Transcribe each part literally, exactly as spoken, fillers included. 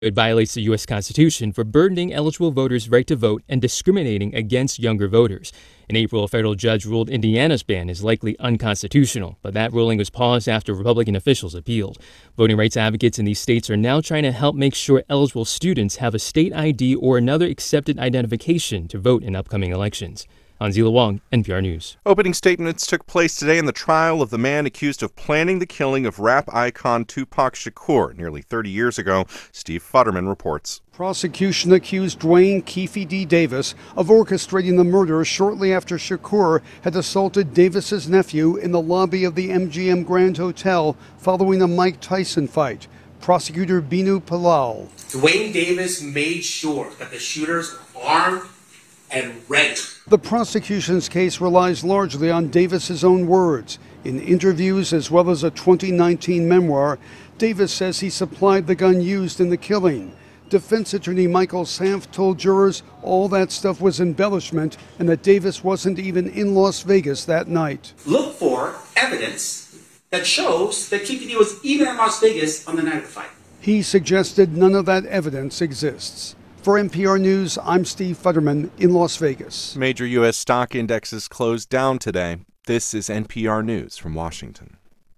It violates the U S Constitution for burdening eligible voters' right to vote and discriminating against younger voters. In April, a federal judge ruled Indiana's ban is likely unconstitutional, but that ruling was paused after Republican officials appealed. Voting rights advocates in these states are now trying to help make sure eligible students have a state I D or another accepted identification to vote in upcoming elections. Anzila Wang, N P R News. Opening statements took place today in the trial of the man accused of planning the killing of rap icon Tupac Shakur nearly thirty years ago. Steve Futterman reports. Prosecution accused Dwayne Keefe D. Davis of orchestrating the murder shortly after Shakur had assaulted Davis's nephew in the lobby of the M G M Grand Hotel following a Mike Tyson fight. Prosecutor Binu Palal. Dwayne Davis made sure that the shooters were armed and ready. The prosecution's case relies largely on Davis's own words. In interviews as well as a twenty nineteen memoir, Davis says he supplied the gun used in the killing. Defense attorney Michael Sanf told jurors all that stuff was embellishment and that Davis wasn't even in Las Vegas that night. Look for evidence that shows that Keefe D was even in Las Vegas on the night of the fight. He suggested none of that evidence exists. For N P R News, I'm Steve Futterman in Las Vegas. Major U S stock indexes closed down today. This is N P R News from Washington.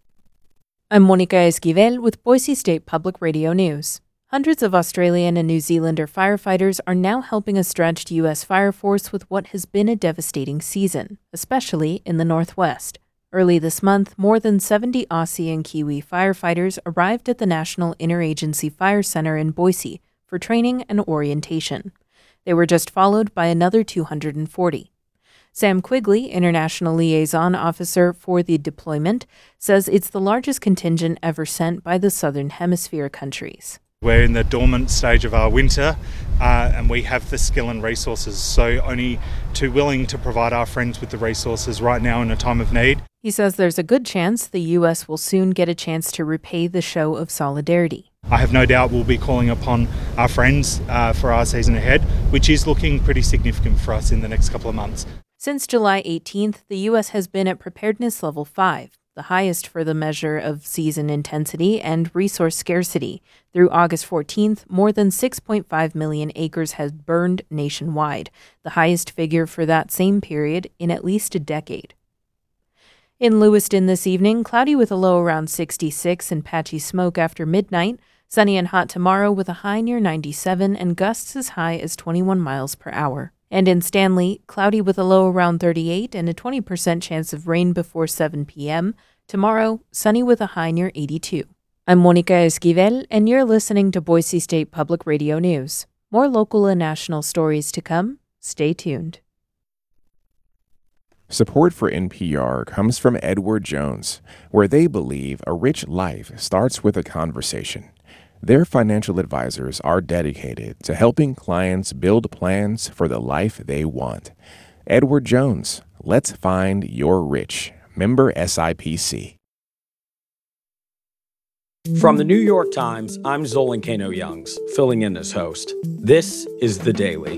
I'm Monica Esquivel with Boise State Public Radio News. Hundreds of Australian and New Zealander firefighters are now helping a stretched U S fire force with what has been a devastating season, especially in the Northwest. Early this month, more than seventy Aussie and Kiwi firefighters arrived at the National Interagency Fire Center in Boise for training and orientation. They were just followed by another two hundred forty. Sam Quigley, International Liaison Officer for the deployment, says it's the largest contingent ever sent by the Southern Hemisphere countries. We're in the dormant stage of our winter, uh, and we have the skill and resources, so only too willing to provide our friends with the resources right now in a time of need. He says there's a good chance the U S will soon get a chance to repay the show of solidarity. I have no doubt we'll be calling upon our friends uh, for our season ahead, which is looking pretty significant for us in the next couple of months. Since July eighteenth, the U S has been at preparedness level five, the highest for the measure of season intensity and resource scarcity. Through August fourteenth, more than six point five million acres has burned nationwide, the highest figure for that same period in at least a decade. In Lewiston this evening, cloudy with a low around sixty-six and patchy smoke after midnight. Sunny and hot tomorrow with a high near ninety-seven and gusts as high as twenty-one miles per hour. And in Stanley, cloudy with a low around thirty-eight and a twenty percent chance of rain before seven p.m. Tomorrow, sunny with a high near eighty-two. I'm Monica Esquivel, and you're listening to Boise State Public Radio News. More local and national stories to come. Stay tuned. Support for N P R comes from Edward Jones, where they believe a rich life starts with a conversation. Their financial advisors are dedicated to helping clients build plans for the life they want. Edward Jones, let's find your rich. Member S I P C. From the New York Times, I'm Zolan Kano-Youngs, filling in as host. This is The Daily.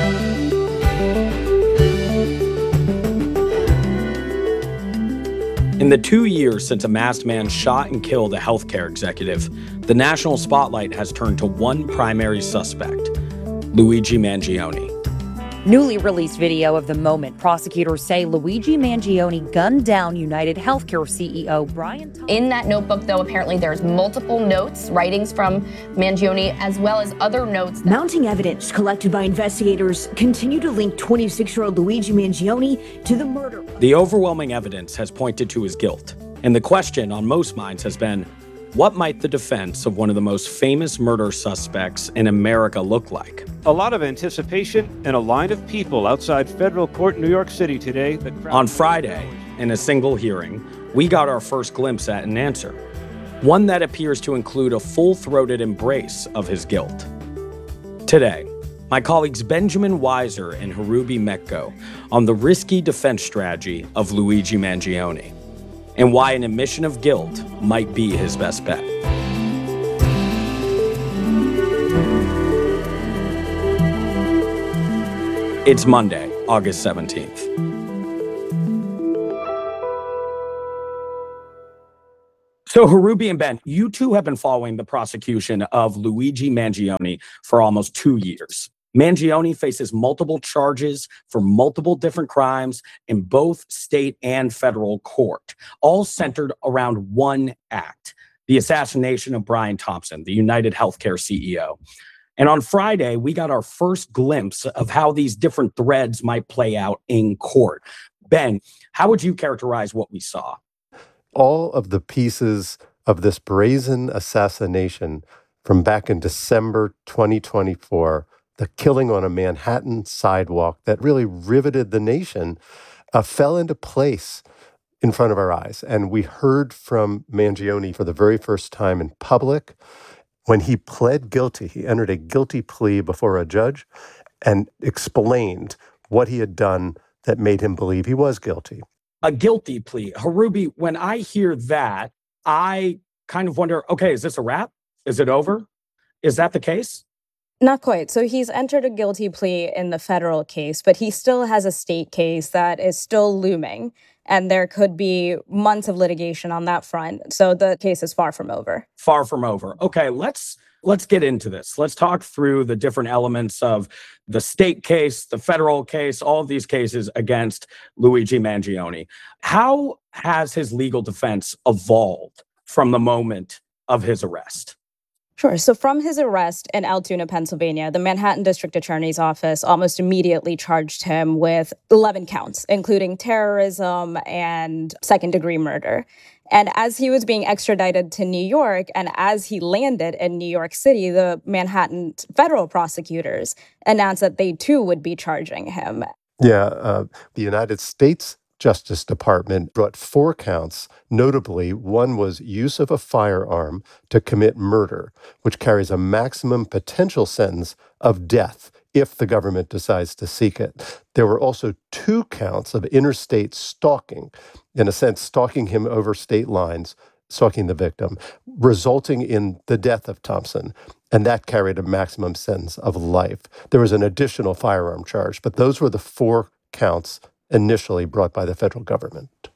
In the two years since a masked man shot and killed a healthcare executive, the national spotlight has turned to one primary suspect, Luigi Mangione. Newly released video of the moment, prosecutors say Luigi Mangione gunned down United Healthcare C E O Brian Thompson. In that notebook, though, apparently there's multiple notes, writings from Mangione, as well as other notes. Mounting evidence collected by investigators continue to link twenty-six-year-old Luigi Mangione to the murder. The overwhelming evidence has pointed to his guilt, and the question on most minds has been, what might the defense of one of the most famous murder suspects in America look like? A lot of anticipation and a line of people outside federal court in New York City today. On Friday, in a single hearing, we got our first glimpse at an answer, one that appears to include a full-throated embrace of his guilt. Today, my colleagues Benjamin Weiser and Harubi Mekko on the risky defense strategy of Luigi Mangione, and why an admission of guilt might be his best bet. It's Monday, August seventeenth. So, Harubi and Ben, you two have been following the prosecution of Luigi Mangione for almost two years. Mangione faces multiple charges for multiple different crimes in both state and federal court, all centered around one act, the assassination of Brian Thompson, the United Healthcare C E O. And on Friday, we got our first glimpse of how these different threads might play out in court. Ben, how would you characterize what we saw? All of the pieces of this brazen assassination from back in December twenty twenty-four, the killing on a Manhattan sidewalk that really riveted the nation, uh, fell into place in front of our eyes. And we heard from Mangione for the very first time in public. When he pled guilty, he entered a guilty plea before a judge and explained what he had done that made him believe he was guilty. A guilty plea. Harubi, when I hear that, I kind of wonder, okay, is this a wrap? Is it over? Is that the case? Not quite. So he's entered a guilty plea in the federal case, but he still has a state case that is still looming. And there could be months of litigation on that front. So the case is far from over. Far from over. Okay, let's let's get into this. Let's talk through the different elements of the state case, the federal case, all of these cases against Luigi Mangione. How has his legal defense evolved from the moment of his arrest? Sure. So from his arrest in Altoona, Pennsylvania, the Manhattan District Attorney's Office almost immediately charged him with eleven counts, including terrorism and second-degree murder. And as he was being extradited to New York, and as he landed in New York City, the Manhattan federal prosecutors announced that they too would be charging him. Yeah, uh, the United States Justice Department brought four counts. Notably, one was use of a firearm to commit murder, which carries a maximum potential sentence of death if the government decides to seek it. There were also two counts of interstate stalking, in a sense, stalking him over state lines, stalking the victim, resulting in the death of Thompson. And that carried a maximum sentence of life. There was an additional firearm charge, but those were the four counts initially brought by the federal government.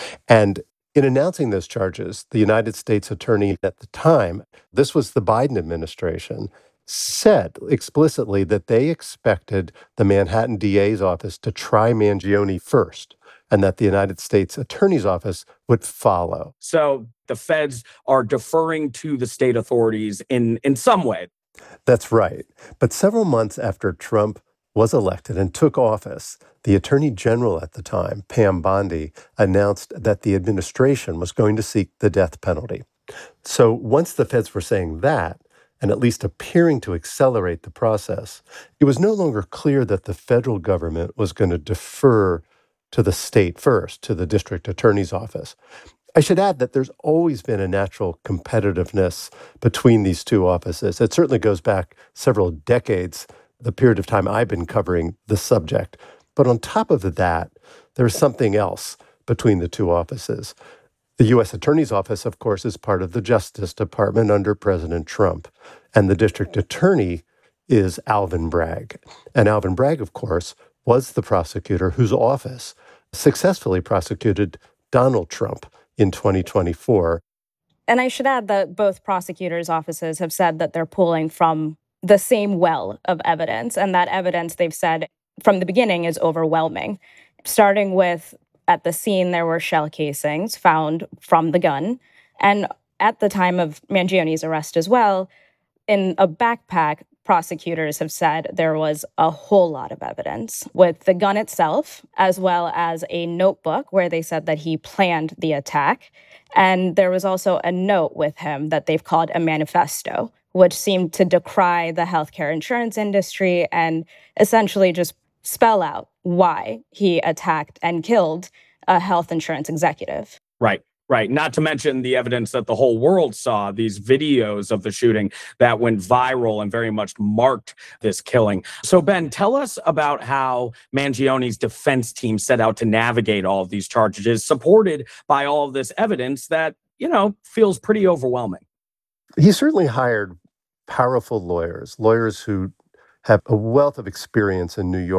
And in announcing those charges, the United States attorney at the time, this was the Biden administration, said explicitly that they expected the Manhattan D A's office to try Mangione first, and that the United States Attorney's Office would follow. So the feds are deferring to the state authorities in, in some way. That's right. But several months after Trump was elected and took office, the Attorney General at the time, Pam Bondi, announced that the administration was going to seek the death penalty. So once the feds were saying that, and at least appearing to accelerate the process, it was no longer clear that the federal government was going to defer to the state first, to the district attorney's office. I should add that there's always been a natural competitiveness between these two offices. It certainly goes back several decades, the period of time I've been covering the subject. But on top of that, there's something else between the two offices. The U S Attorney's Office, of course, is part of the Justice Department under President Trump. And the district attorney is Alvin Bragg. And Alvin Bragg, of course, was the prosecutor whose office successfully prosecuted Donald Trump in twenty twenty-four. And I should add that both prosecutors' offices have said that they're pulling from the same well of evidence, and that evidence, they've said from the beginning, is overwhelming. Starting with, at the scene, there were shell casings found from the gun. And at the time of Mangione's arrest as well, in a backpack, prosecutors have said there was a whole lot of evidence with the gun itself, as well as a notebook where they said that he planned the attack. And there was also a note with him that they've called a manifesto, which seemed to decry the healthcare insurance industry and essentially just spell out why he attacked and killed a health insurance executive. Right. Right. Not to mention the evidence that the whole world saw, these videos of the shooting that went viral and very much marked this killing. So, Ben, tell us about how Mangione's defense team set out to navigate all of these charges, supported by all of this evidence that, you know, feels pretty overwhelming. He certainly hired powerful lawyers, lawyers who have a wealth of experience in New York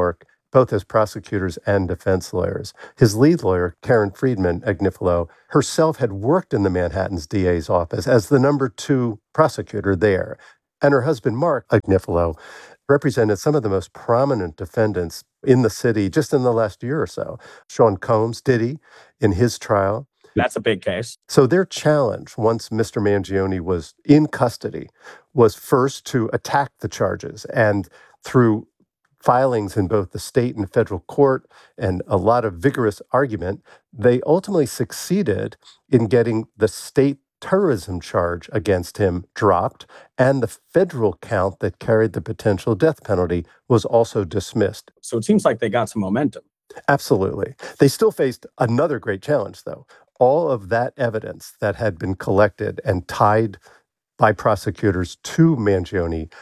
both as prosecutors and defense lawyers. His lead lawyer, Karen Friedman Agnifilo, herself had worked in the Manhattan's D A's office as the number two prosecutor there. And her husband, Mark Agnifilo, represented some of the most prominent defendants in the city just in the last year or so. Sean Combs, Diddy, in his trial. That's a big case. So their challenge, once Mister Mangione was in custody, was first to attack the charges. And through filings in both the state and federal court and a lot of vigorous argument, they ultimately succeeded in getting the state terrorism charge against him dropped, and the federal count that carried the potential death penalty was also dismissed. So it seems like they got some momentum. Absolutely. They still faced another great challenge, though. All of that evidence that had been collected and tied by prosecutors to Mangione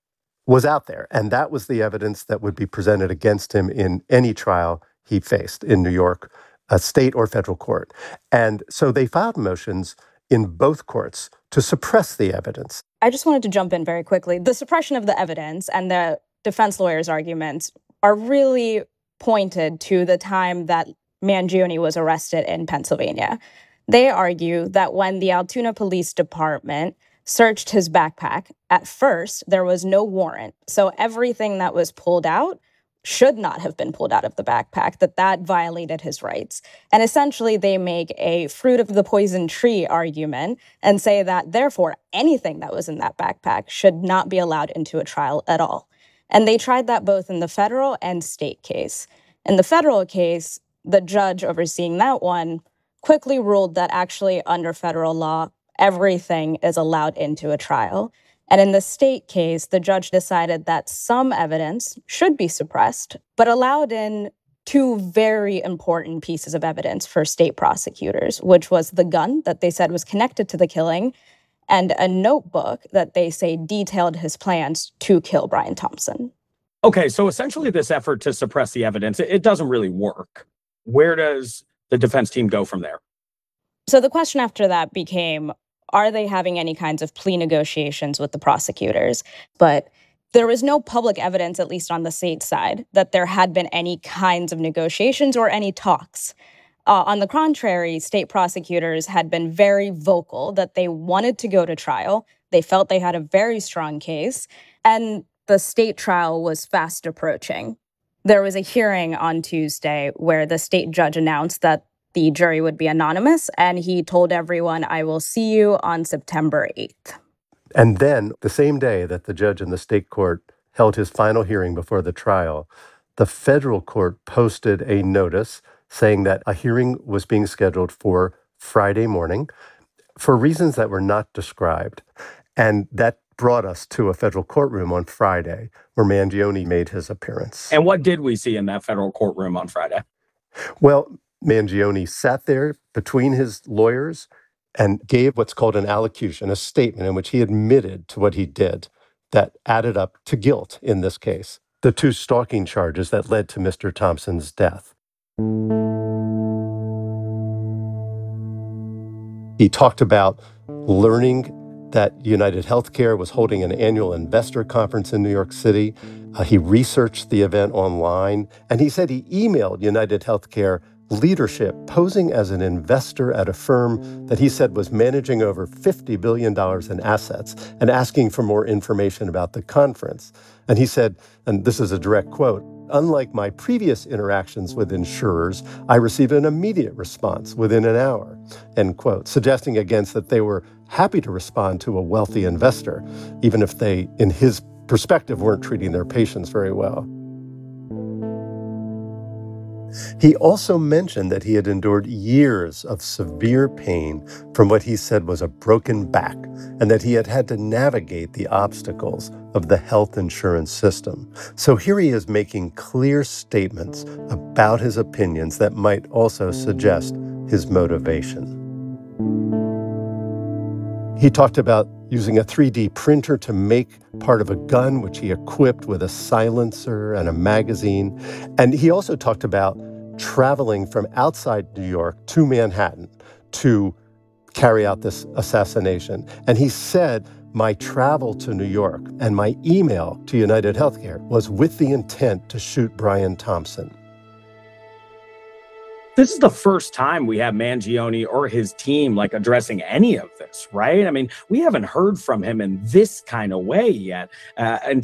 was out there, and that was the evidence that would be presented against him in any trial he faced in New York, a state or federal court. And so they filed motions in both courts to suppress the evidence. I just wanted to jump in very quickly. The suppression of the evidence and the defense lawyers' arguments are really pointed to the time that Mangione was arrested in Pennsylvania. They argue that when the Altoona Police Department searched his backpack, at first there was no warrant. So everything that was pulled out should not have been pulled out of the backpack, that that violated his rights. And essentially they make a fruit of the poison tree argument and say that therefore anything that was in that backpack should not be allowed into a trial at all. And they tried that both in the federal and state case. In the federal case, the judge overseeing that one quickly ruled that actually under federal law, everything is allowed into a trial. And in the state case, the judge decided that some evidence should be suppressed, but allowed in two very important pieces of evidence for state prosecutors, which was the gun that they said was connected to the killing and a notebook that they say detailed his plans to kill Brian Thompson. Okay, so essentially this effort to suppress the evidence, it doesn't really work. Where does the defense team go from there? So the question after that became, are they having any kinds of plea negotiations with the prosecutors? But there was no public evidence, at least on the state side, that there had been any kinds of negotiations or any talks. Uh, on the contrary, state prosecutors had been very vocal that they wanted to go to trial. They felt they had a very strong case, and the state trial was fast approaching. There was a hearing on Tuesday where the state judge announced that the jury would be anonymous, and he told everyone, I will see you on September eighth. And then, the same day that the judge in the state court held his final hearing before the trial, the federal court posted a notice saying that a hearing was being scheduled for Friday morning for reasons that were not described. And that brought us to a federal courtroom on Friday where Mangione made his appearance. And what did we see in that federal courtroom on Friday? Well, Mangione sat there between his lawyers and gave what's called an allocution, a statement in which he admitted to what he did that added up to guilt in this case, the two stalking charges that led to Mister Thompson's death. He talked about learning that United Healthcare was holding an annual investor conference in New York City. Uh, he researched the event online, and he said he emailed United Healthcare leadership posing as an investor at a firm that he said was managing over fifty billion dollars in assets and asking for more information about the conference. And he said, and this is a direct quote, unlike my previous interactions with insurers, I received an immediate response within an hour, end quote, suggesting against that they were happy to respond to a wealthy investor, even if they, in his perspective, weren't treating their patients very well. He also mentioned that he had endured years of severe pain from what he said was a broken back, and that he had had to navigate the obstacles of the health insurance system. So here he is making clear statements about his opinions that might also suggest his motivation. He talked about using a three D printer to make part of a gun, which he equipped with a silencer and a magazine. And he also talked about traveling from outside New York to Manhattan to carry out this assassination. And he said My travel to New York and my email to United Healthcare was with the intent to shoot Brian Thompson. This is the first time we have Mangione or his team like addressing any of this, right? I mean, we haven't heard from him in this kind of way yet. Uh, and